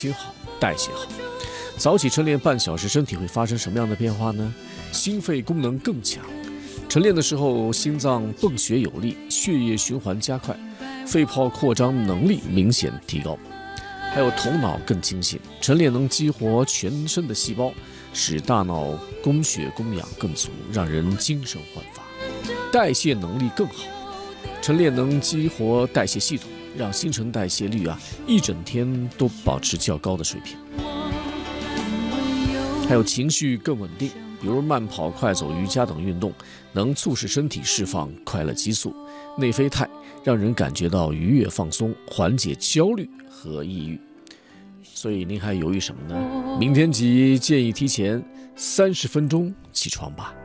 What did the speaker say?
心好，代谢好。早起晨练半小时，身体会发生什么样的变化呢？心肺功能更强。晨练的时候，心脏泵血有力，血液循环加快，肺泡扩张能力明显提高。还有头脑更清醒。晨练能激活全身的细胞，使大脑供血供氧更足，让人精神焕发。代谢能力更好。晨练能激活代谢系统，让新陈代谢率一整天都保持较高的水平。还有情绪更稳定，比如慢跑、快走、瑜伽等运动，能促使身体释放快乐激素、内啡肽，让人感觉到愉悦放松，缓解焦虑和抑郁。所以您还犹豫什么呢？明天起建议提前30分钟起床吧。